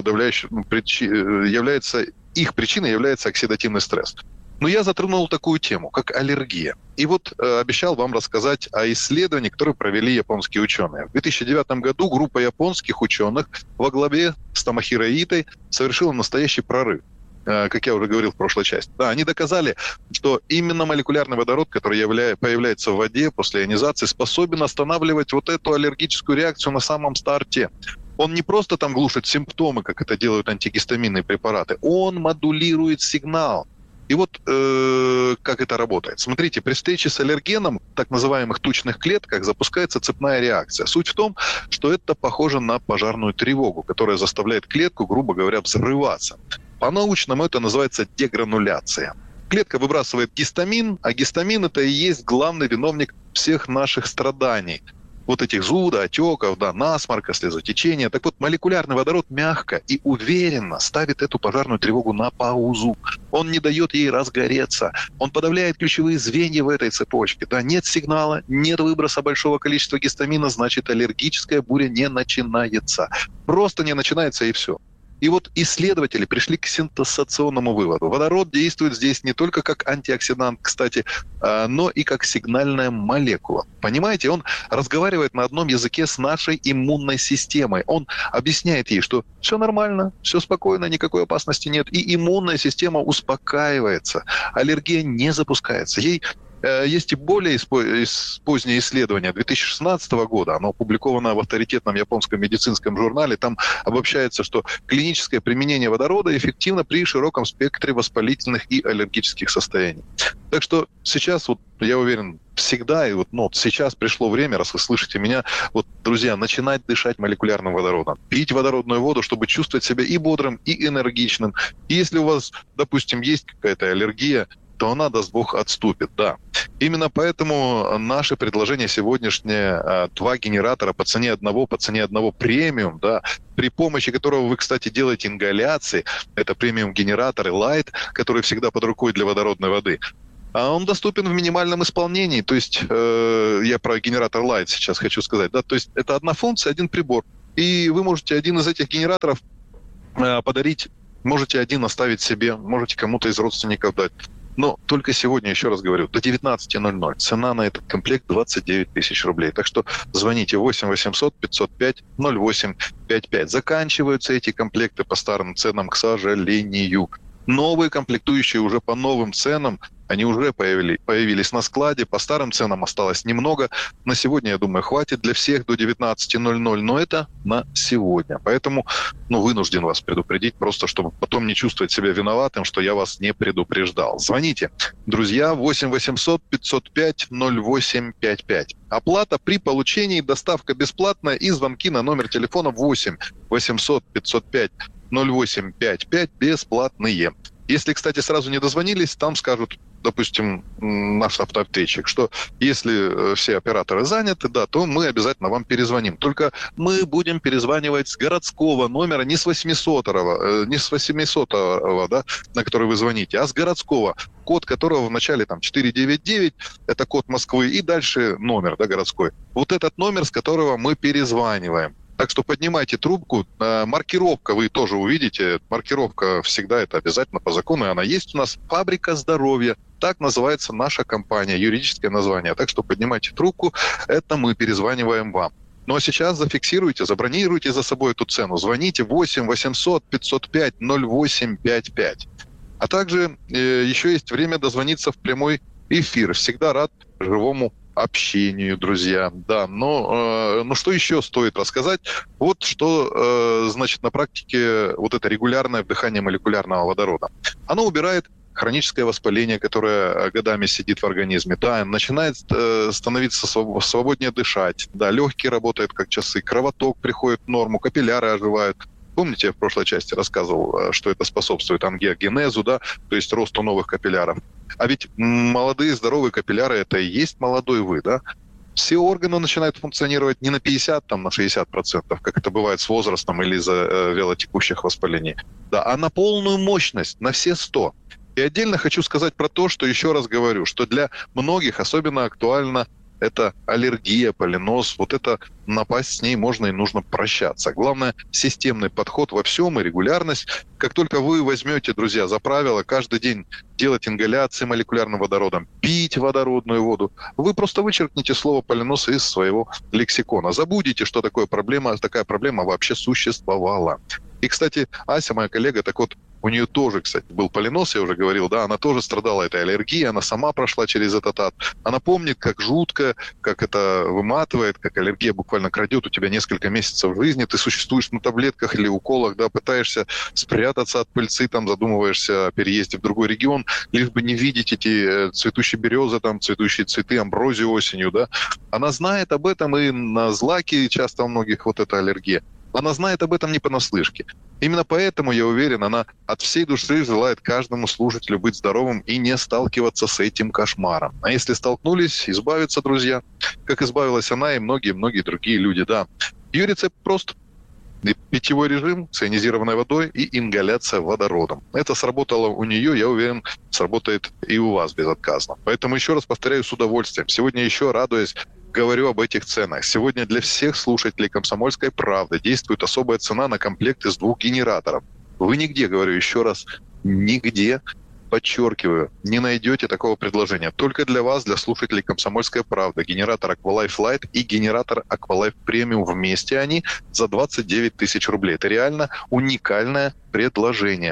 их причиной является оксидативный стресс. Но я затронул такую тему, как аллергия. И вот обещал вам рассказать о исследовании, которое провели японские ученые. В 2009 году группа японских ученых во главе с Томохиро Иитой совершила настоящий прорыв. Как я уже говорил в прошлой части. Да, они доказали, что именно молекулярный водород, который появляется в воде после ионизации, способен останавливать вот эту аллергическую реакцию на самом старте. Он не просто там глушит симптомы, как это делают антигистаминные препараты, он модулирует сигнал. И вот как это работает. Смотрите, при встрече с аллергеном в так называемых тучных клетках запускается цепная реакция. Суть в том, что это похоже на пожарную тревогу, которая заставляет клетку, грубо говоря, взрываться. По-научному это называется дегрануляция. Клетка выбрасывает гистамин, а гистамин это и есть главный виновник всех наших страданий. Вот этих зуда, отеков, да, насморка, слезотечения. Так вот, молекулярный водород мягко и уверенно ставит эту пожарную тревогу на паузу. Он не дает ей разгореться. Он подавляет ключевые звенья в этой цепочке. Да, нет сигнала, нет выброса большого количества гистамина, значит, аллергическая буря не начинается. Просто не начинается и все. И вот исследователи пришли к синтезационному выводу. Водород действует здесь не только как антиоксидант, кстати, но и как сигнальная молекула. Понимаете, он разговаривает на одном языке с нашей иммунной системой. Он объясняет ей, что все нормально, все спокойно, никакой опасности нет. И иммунная система успокаивается. Аллергия не запускается. Ей Есть и более позднее исследование 2016 года. Оно опубликовано в авторитетном японском медицинском журнале. Там обобщается, что клиническое применение водорода эффективно при широком спектре воспалительных и аллергических состояний. Так что сейчас, вот, я уверен, всегда, и вот, сейчас пришло время, раз вы слышите меня, вот, друзья, начинать дышать молекулярным водородом. Пить водородную воду, чтобы чувствовать себя и бодрым, и энергичным. И если у вас, допустим, есть какая-то аллергия, то она, даст Бог, отступит, да. Именно поэтому наше предложение сегодняшнее 2 генератора по цене одного премиум, да, при помощи которого вы, кстати, делаете ингаляции. Это премиум-генераторы Light, которые всегда под рукой для водородной воды. А он доступен в минимальном исполнении. То есть, я про генератор Light сейчас хочу сказать, да, то есть это одна функция, один прибор. И вы можете один из этих генераторов подарить, можете один оставить себе, можете кому-то из родственников дать. Но только сегодня, еще раз говорю, до 19:00. Цена на этот комплект 29 тысяч рублей. Так что звоните 8 800 505 0855. Заканчиваются эти комплекты по старым ценам, к сожалению. Новые комплектующие уже по новым ценам, они уже появились на складе. По старым ценам осталось немного. На сегодня, я думаю, хватит для всех до 19:00. Но это на сегодня. Поэтому вынужден вас предупредить, просто чтобы потом не чувствовать себя виноватым, что я вас не предупреждал. Звоните, друзья, 8 800 505 0855. Оплата при получении, доставка бесплатная и звонки на номер телефона 8 800 505 0855 бесплатные. Если, кстати, сразу не дозвонились, там скажут, допустим, наш автоответчик, что если все операторы заняты, да, то мы обязательно вам перезвоним. Только мы будем перезванивать с городского номера, не с 800-го, да, на который вы звоните, а с городского, код которого в начале 499, это код Москвы, и дальше номер, да, городской. Вот этот номер, с которого мы перезваниваем. Так что поднимайте трубку. Маркировка вы тоже увидите. Маркировка всегда это обязательно по закону. И она есть у нас. «Фабрика здоровья». Так называется наша компания, юридическое название. Так что поднимайте трубку. Это мы перезваниваем вам. Ну а сейчас зафиксируйте, забронируйте за собой эту цену. Звоните 8 800 505 0855. А также еще есть время дозвониться в прямой эфир. Всегда рад живому общению, друзья. Да, но что еще стоит рассказать? Вот что, значит, на практике вот это регулярное вдыхание молекулярного водорода. Оно убирает хроническое воспаление, которое годами сидит в организме. Да, начинает становиться свободнее дышать. Да, легкие работают как часы, кровоток приходит в норму, капилляры оживают. Помните, я в прошлой части рассказывал, что это способствует ангиогенезу, да, то есть росту новых капилляров. А ведь молодые здоровые капилляры – это и есть молодой вы, да? Все органы начинают функционировать не на 50, на 60%, как это бывает с возрастом или из-за вялотекущих воспалений, да, а на полную мощность, на все 100. И отдельно хочу сказать про то, что еще раз говорю, что для многих особенно актуально это аллергия, полинос, вот это напасть с ней можно и нужно прощаться. Главное, системный подход во всем и регулярность. Как только вы возьмете, друзья, за правило каждый день делать ингаляции молекулярным водородом, пить водородную воду, вы просто вычеркните слово полинос из своего лексикона. Забудете, что такая проблема вообще существовала. И, кстати, Ася, моя коллега, так вот, у нее тоже, кстати, был полинос, я уже говорил, да, она тоже страдала этой аллергией, она сама прошла через этот ад. Она помнит, как жутко, как это выматывает, как аллергия буквально крадет у тебя несколько месяцев жизни. Ты существуешь на таблетках или уколах, да, пытаешься спрятаться от пыльцы, задумываешься о переезде в другой регион, лишь бы не видеть эти цветущие березы, цветущие цветы, амброзию осенью, да. Она знает об этом, и на злаки часто у многих вот эта аллергия. Она знает об этом не понаслышке. Именно поэтому, я уверен, она от всей души желает каждому слушателю быть здоровым и не сталкиваться с этим кошмаром. А если столкнулись, избавиться, друзья, как избавилась она и многие-многие другие люди, да. Ее рецепт прост. Питьевой режим с ионизированной водой и ингаляция водородом. Это сработало у нее, я уверен, сработает и у вас безотказно. Поэтому еще раз повторяю с удовольствием. Сегодня еще радуясь, говорю об этих ценах. Сегодня для всех слушателей «Комсомольской правды» действует особая цена на комплект из 2 генераторов. Вы нигде, говорю еще раз, нигде, подчеркиваю, не найдете такого предложения. Только для вас, для слушателей «Комсомольской правды». Генератор Aqualife Light и генератор Aqualife Premium вместе они за 29 тысяч рублей. Это реально уникальное предложение.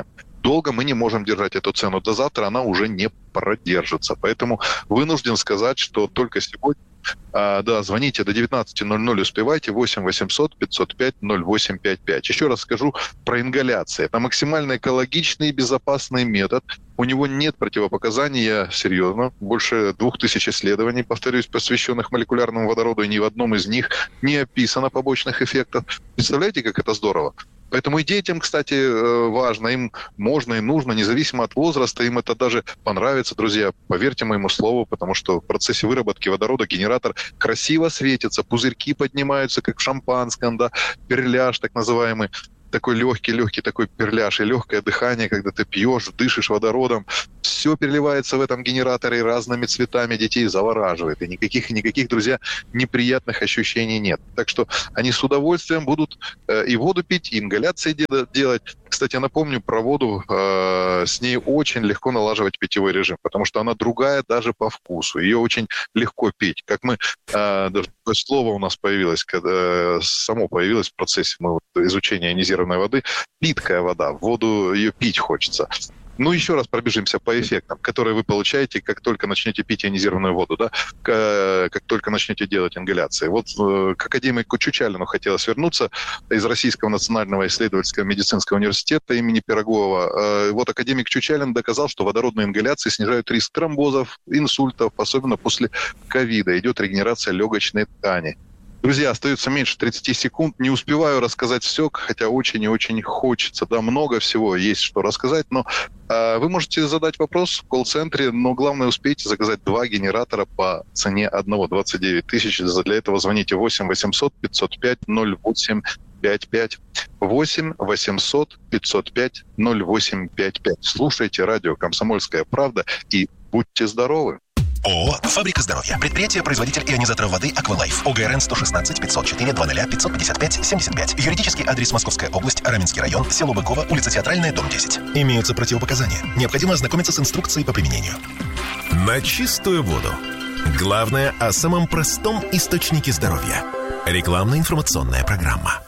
долго мы не можем держать эту цену. До завтра она уже не продержится. Поэтому вынужден сказать, что только сегодня звоните до 19:00, успевайте, 8 800 505 0855. Еще раз скажу про ингаляции. Это максимально экологичный и безопасный метод. У него нет противопоказаний, я серьезно. Больше 2000 исследований, повторюсь, посвященных молекулярному водороду, и ни в одном из них не описано побочных эффектов. Представляете, как это здорово? Поэтому и детям, кстати, важно, им можно и нужно, независимо от возраста, им это даже понравится, друзья, поверьте моему слову, потому что в процессе выработки водорода генератор красиво светится, пузырьки поднимаются, как в шампанском, да, перляж так называемый. Такой легкий такой перляж и легкое дыхание, когда ты пьешь, дышишь водородом. Все переливается в этом генераторе разными цветами, детей завораживает. И никаких, друзья, неприятных ощущений нет. Так что они с удовольствием будут и воду пить, и ингаляции делать. Кстати, я напомню про воду. С ней очень легко налаживать питьевой режим, потому что она другая даже по вкусу. Ее очень легко пить. Как мы, даже такое слово у нас появилось, само появилось в процессе изучения ионизированной воды. Питкая вода. Воду ее пить хочется. Ну, еще раз пробежимся по эффектам, которые вы получаете, как только начнете пить ионизированную воду, да, как только начнете делать ингаляции. Вот к академику Чучалину хотелось вернуться из Российского национального исследовательского медицинского университета имени Пирогова. Вот академик Чучалин доказал, что водородные ингаляции снижают риск тромбозов, инсультов, особенно после ковида. Идет регенерация легочной ткани. Друзья, остается меньше 30 секунд. Не успеваю рассказать все, хотя очень и очень хочется. Да, много всего есть, что рассказать. Но вы можете задать вопрос в колл-центре, но главное успейте заказать 2 генератора по цене одного, 29 тысяч. Для этого звоните 8 800 505 0855. 8 800 505 0855. Слушайте радио «Комсомольская правда» и будьте здоровы. ООО «Фабрика здоровья». Предприятие, производитель ионизаторов воды «Аквалайф». ОГРН 116 504 00 555 75. Юридический адрес: Московская область, Раменский район, село Быково, улица Театральная, дом 10. Имеются противопоказания. Необходимо ознакомиться с инструкцией по применению. На чистую воду. Главное о самом простом источнике здоровья. Рекламно-информационная программа.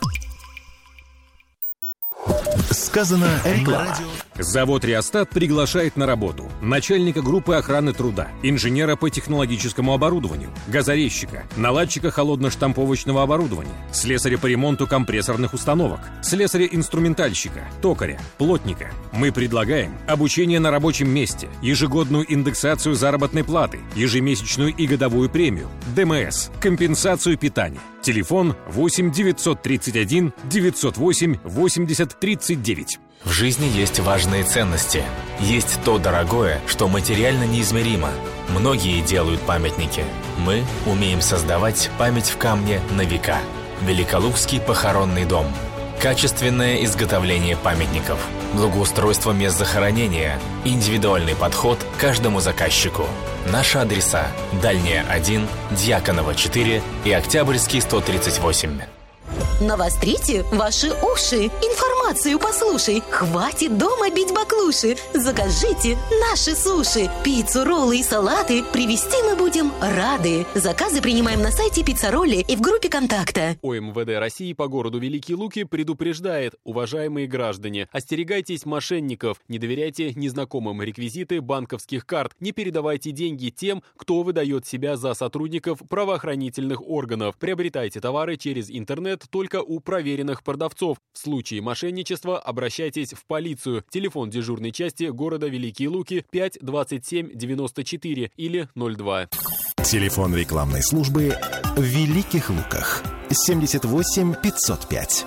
Сказано реклама. Завод «Реостат» приглашает на работу начальника группы охраны труда, инженера по технологическому оборудованию, газорезчика, наладчика холодно-штамповочного оборудования, слесаря по ремонту компрессорных установок, слесаря-инструментальщика, токаря, плотника. Мы предлагаем обучение на рабочем месте, ежегодную индексацию заработной платы, ежемесячную и годовую премию, ДМС, компенсацию питания. Телефон 8 931 908 80 39. В жизни есть важные ценности. Есть то дорогое, что материально неизмеримо. Многие делают памятники. Мы умеем создавать память в камне на века. Великолукский похоронный дом. Качественное изготовление памятников. Благоустройство мест захоронения. Индивидуальный подход к каждому заказчику. Наши адреса: Дальняя 1, Дьяконова 4 и Октябрьский 138. Навострите ваши уши, информацию послушай. Хватит дома бить баклуши. Закажите наши суши. Пиццу, роллы и салаты привезти мы будем рады. Заказы принимаем на сайте Пиццаролли и в группе контакта. ОМВД России по городу Великие Луки предупреждает: уважаемые граждане, остерегайтесь мошенников, не доверяйте незнакомым реквизиты банковских карт, не передавайте деньги тем, кто выдает себя за сотрудников правоохранительных органов. Приобретайте товары через интернет только у проверенных продавцов. В случае мошенничества обращайтесь в полицию. Телефон дежурной части города Великие Луки 5 27 94 или 02. Телефон рекламной службы в Великих Луках 78 505.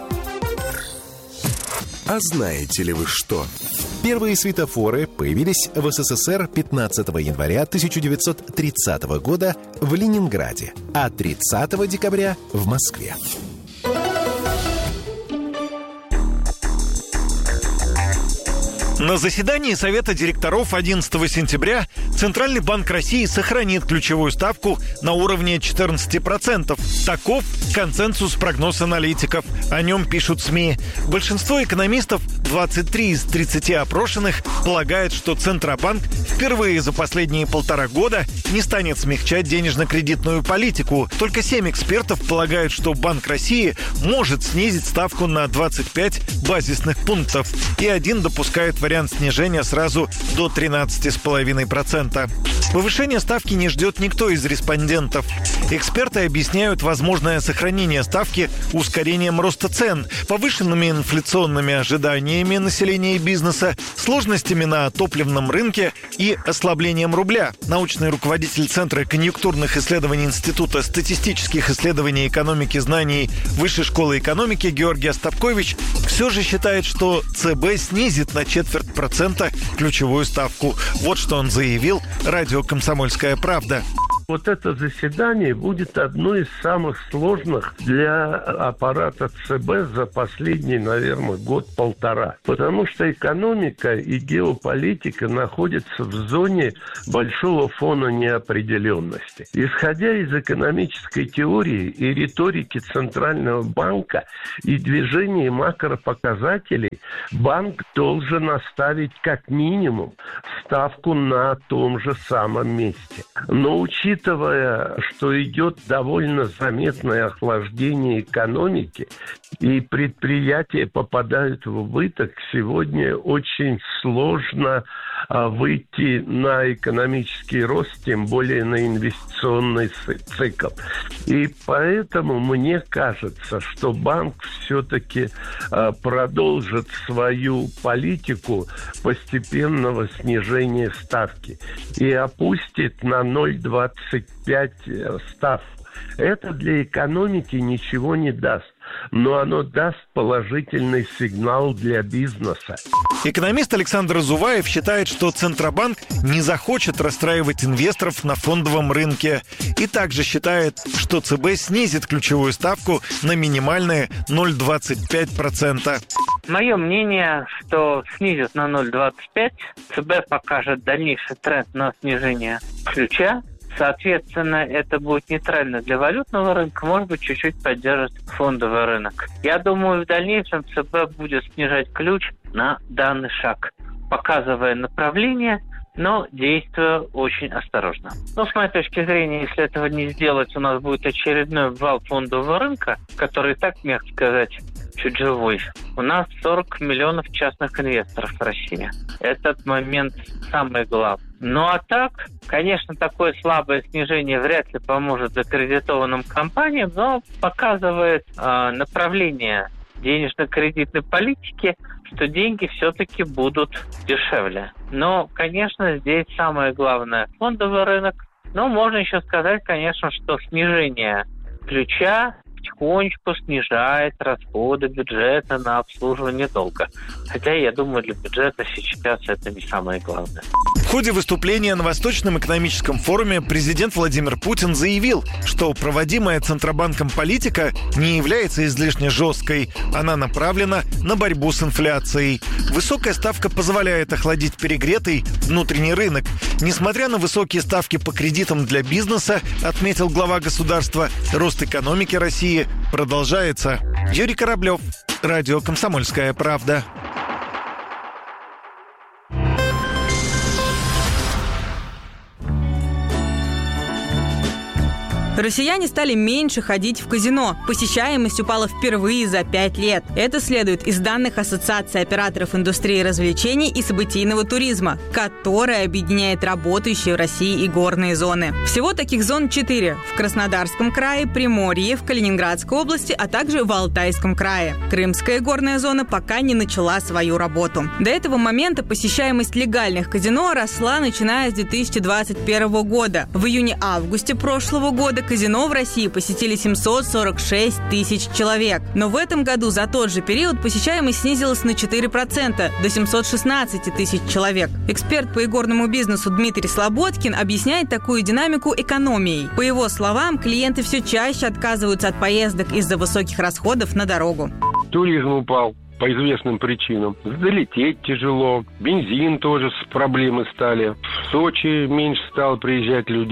А знаете ли вы что? Первые светофоры появились в СССР 15 января 1930 года в Ленинграде, а 30 декабря в Москве. На заседании Совета директоров 11 сентября Центральный банк России сохранит ключевую ставку на уровне 14%. Таков консенсус прогноз аналитиков. О нем пишут СМИ. Большинство экономистов, 23 из 30 опрошенных, полагают, что Центробанк впервые за последние 1,5 года не станет смягчать денежно-кредитную политику. Только 7 экспертов полагают, что Банк России может снизить ставку на 25 базисных пунктов. И 1 допускает вариант снижения сразу до 13,5%. Повышение ставки не ждет никто из респондентов. Эксперты объясняют возможное сохранение ставки ускорением роста цен, повышенными инфляционными ожиданиями населения и бизнеса, сложностями на топливном рынке и ослаблением рубля. Научный руководитель Центра конъюнктурных исследований Института статистических исследований экономики знаний Высшей школы экономики Георгий Остапкович все же считает, что ЦБ снизит на 0,25% ключевую ставку. Вот что он заявил радио «Комсомольская правда». Вот это заседание будет одно из самых сложных для аппарата ЦБ за последний, наверное, год-полтора. Потому что экономика и геополитика находятся в зоне большого фона неопределенности. Исходя из экономической теории и риторики Центрального банка и движения макропоказателей, банк должен оставить как минимум ставку на том же самом месте. Но учитывая, что идет довольно заметное охлаждение экономики, и предприятия попадают в убыток, сегодня очень сложно выйти на экономический рост, тем более на инвестиционный цикл. И поэтому мне кажется, что банк все-таки продолжит свою политику постепенного снижения ставки и опустит на 0,25 ставку. Это для экономики ничего не даст, но оно даст положительный сигнал для бизнеса. Экономист Александр Зуваев считает, что Центробанк не захочет расстраивать инвесторов на фондовом рынке. И также считает, что ЦБ снизит ключевую ставку на минимальные 0,25%. Мое мнение, что снизит на 0,25%. ЦБ покажет дальнейший тренд на снижение ключа. Соответственно, это будет нейтрально для валютного рынка, может быть, чуть-чуть поддержит фондовый рынок. Я думаю, в дальнейшем ЦБ будет снижать ключ на данный шаг, показывая направление, но действуя очень осторожно. Но с моей точки зрения, если этого не сделать, у нас будет очередной вал фондового рынка, который и так, мягко сказать, чуть живой. У нас 40 миллионов частных инвесторов в России. Этот момент самый главный. Ну а так, конечно, такое слабое снижение вряд ли поможет закредитованным компаниям, но показывает направление денежно-кредитной политики, что деньги все-таки будут дешевле. Но, конечно, здесь самое главное – фондовый рынок. Но можно еще сказать, конечно, что снижение ключа потихонечку снижает расходы бюджета на обслуживание долга. Хотя, я думаю, для бюджета сейчас это не самое главное. В ходе выступления на Восточном экономическом форуме президент Владимир Путин заявил, что проводимая Центробанком политика не является излишне жесткой. Она направлена на борьбу с инфляцией. Высокая ставка позволяет охладить перегретый внутренний рынок. Несмотря на высокие ставки по кредитам для бизнеса, отметил глава государства, рост экономики России продолжается. Юрий Кораблев, радио «Комсомольская правда». Россияне стали меньше ходить в казино. Посещаемость упала впервые за 5 лет. Это следует из данных Ассоциации операторов индустрии развлечений и событийного туризма, которая объединяет работающие в России и горные зоны. Всего таких зон 4 – в Краснодарском крае, Приморье, в Калининградской области, а также в Алтайском крае. Крымская горная зона пока не начала свою работу. До этого момента посещаемость легальных казино росла, начиная с 2021 года. В июне-августе прошлого года казино в России посетили 746 тысяч человек. Но в этом году за тот же период посещаемость снизилась на 4% до 716 тысяч человек. Эксперт по игорному бизнесу Дмитрий Слободкин объясняет такую динамику экономией. По его словам, клиенты все чаще отказываются от поездок из-за высоких расходов на дорогу. Туризм упал по известным причинам. Долететь тяжело. Бензин тоже с проблемы стали. В Сочи меньше стало приезжать людей.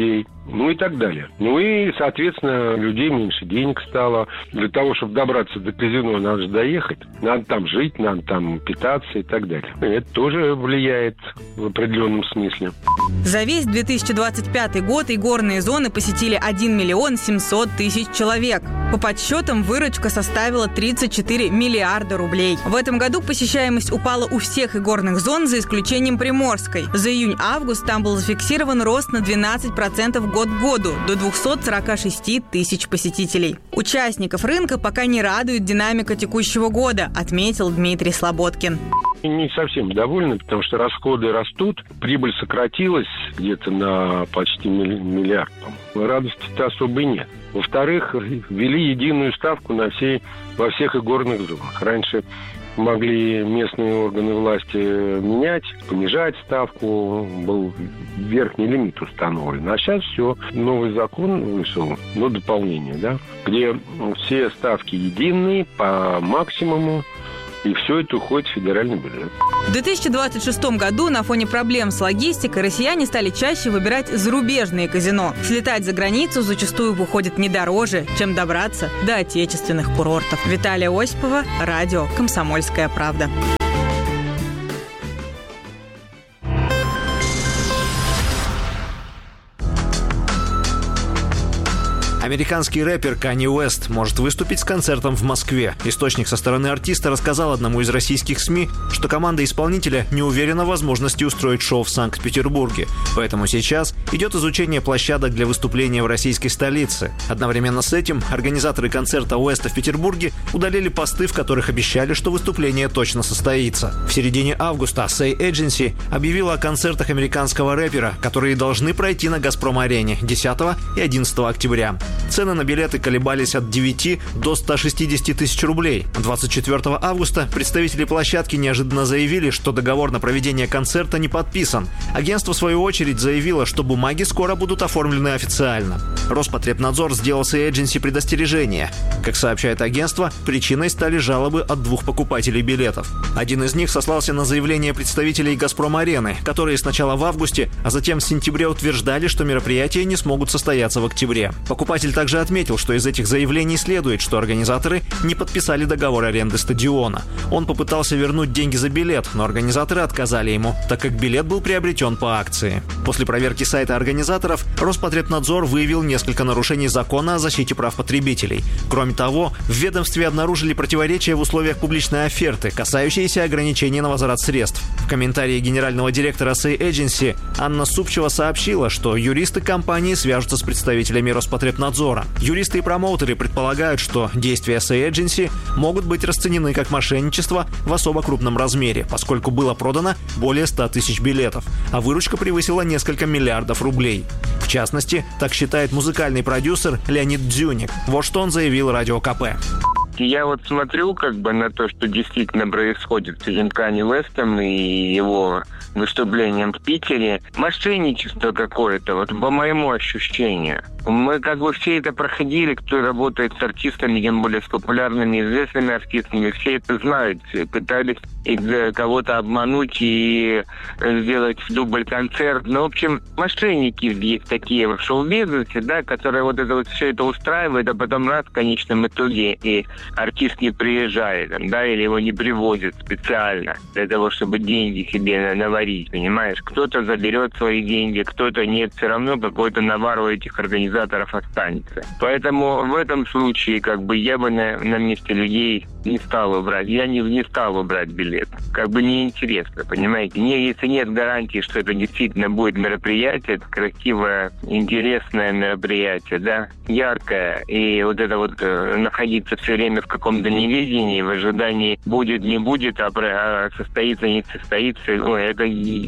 ну и так далее. Ну и, соответственно, людей меньше денег стало. Для того, чтобы добраться до казино, надо же доехать. Надо там жить, надо там питаться и так далее. И это тоже влияет в определенном смысле. За весь 2025 год игорные зоны посетили 1 миллион 700 тысяч человек. По подсчетам, выручка составила 34 миллиарда рублей. В этом году посещаемость упала у всех игорных зон, за исключением Приморской. За июнь-август там был зафиксирован рост на 12% год к году, до 246 тысяч посетителей. Участников рынка пока не радует динамика текущего года, отметил Дмитрий Слободкин. Не совсем довольны, потому что расходы растут, прибыль сократилась где-то на почти миллиард. Радости-то особой нет. Во-вторых, ввели единую ставку во всех игорных зонах. Раньше могли местные органы власти менять, понижать ставку, был верхний лимит установлен. А сейчас все, новый закон вышел, дополнение, да, где все ставки единые по максимуму, и все это уходит в федеральный бюджет. В 2026 году на фоне проблем с логистикой россияне стали чаще выбирать зарубежные казино. Слетать за границу зачастую выходит не дороже, чем добраться до отечественных курортов. Виталия Осипова, радио «Комсомольская правда». Американский рэпер Канье Уэст может выступить с концертом в Москве. Источник со стороны артиста рассказал одному из российских СМИ, что команда исполнителя не уверена в возможности устроить шоу в Санкт-Петербурге. Поэтому сейчас идет изучение площадок для выступления в российской столице. Одновременно с этим организаторы концерта Уэста в Петербурге удалили посты, в которых обещали, что выступление точно состоится. В середине августа Say Agency объявила о концертах американского рэпера, которые должны пройти на «Газпром-арене» 10 и 11 октября. Цены на билеты колебались от 9 до 160 тысяч рублей. 24 августа представители площадки неожиданно заявили, что договор на проведение концерта не подписан. Агентство, в свою очередь, заявило, что бумаги скоро будут оформлены официально. Роспотребнадзор сделал Say Agency предостережение. Как сообщает агентство, причиной стали жалобы от 2 покупателей билетов. Один из них сослался на заявление представителей «Газпром-арены», которые сначала в августе, а затем в сентябре утверждали, что мероприятия не смогут состояться в октябре. Покупатель также отметил, что из этих заявлений следует, что организаторы не подписали договор аренды стадиона. Он попытался вернуть деньги за билет, но организаторы отказали ему, так как билет был приобретен по акции. После проверки сайта организаторов Роспотребнадзор выявил несколько нарушений закона о защите прав потребителей. Кроме того, в ведомстве обнаружили противоречия в условиях публичной оферты, касающиеся ограничений на возврат средств. В комментарии генерального директора Say Agency Анна Супчева сообщила, что юристы компании свяжутся с представителями Роспотребнадзора. Юристы и промоутеры предполагают, что действия Say Agency могут быть расценены как мошенничество в особо крупном размере, поскольку было продано более 100 тысяч билетов, а выручка превысила несколько миллиардов рублей. В частности, так считает музыкальный продюсер Леонид Дзюник. Вот что он заявил Радио КП. Я вот смотрю на то, что действительно происходит с этим Канье Уэстом и его выступлением в Питере. Мошенничество какое-то, по моему ощущению. Мы все это проходили, кто работает с артистами, тем более с популярными, известными артистами, все это знают. Пытались кого-то обмануть и сделать дубль-концерт. В общем, мошенники есть такие в шоу-бизнесе, которые все это устраивают, а потом раз в конечном итоге и артист не приезжает, или его не привозят специально для того, чтобы деньги себе наварить, понимаешь? Кто-то заберет свои деньги, кто-то нет, все равно какой-то навар у этих организаторов останется. Поэтому в этом случае, я бы на месте людей не стал убрать. Я не стал убрать билет. Неинтересно, понимаете? Если нет гарантии, что это действительно будет мероприятие, это красивое, интересное мероприятие, яркое, и находиться все время в каком-то неведении, в ожидании будет, не будет, а состоится, не состоится, это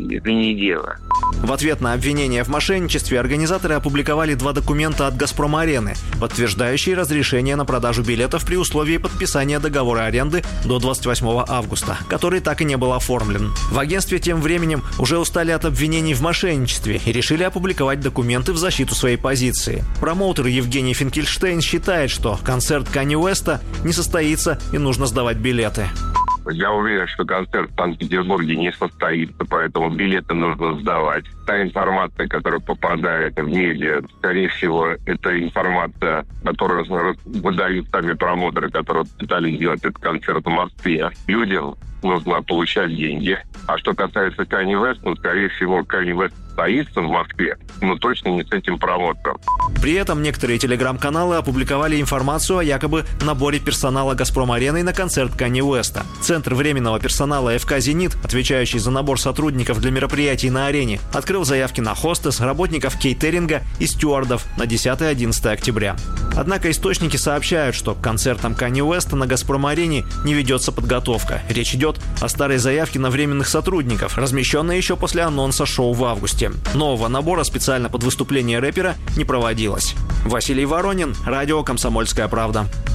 не дело. В ответ на обвинение в мошенничестве организаторы опубликовали 2 документа от «Газпром-арены», подтверждающие разрешение на продажу билетов при условии подписания договора аренды до 28 августа, который так и не был оформлен. В агентстве тем временем уже устали от обвинений в мошенничестве и решили опубликовать документы в защиту своей позиции. Промоутер Евгений Финкельштейн считает, что концерт Канье Уэста не состоится и нужно сдавать билеты. Я уверен, что концерт в Санкт-Петербурге не состоится, поэтому билеты нужно сдавать. Та информация, которая попадает в медиа, скорее всего, это информация, которую выдают сами промоутеры, которые пытались сделать этот концерт в Москве. Людям нужно получать деньги. А что касается Kanye West, скорее всего, Kanye West состоится в Москве, но точно не с этим промоутером. При этом некоторые телеграм-каналы опубликовали информацию о якобы наборе персонала «Газпром-арены» на концерт Kanye West'а. Центр временного персонала ФК «Зенит», отвечающий за набор сотрудников для мероприятий на арене, открыл заявки на хостес, работников кейтеринга и стюардов на 10-11 октября. Однако источники сообщают, что к концертам Kanye West'а на «Газпром-арене» не ведется подготовка. Речь идет о старой заявке на временных сотрудников, размещенной еще после анонса шоу в августе. Нового набора специально под выступление рэпера не проводилось. Василий Воронин, радио «Комсомольская правда».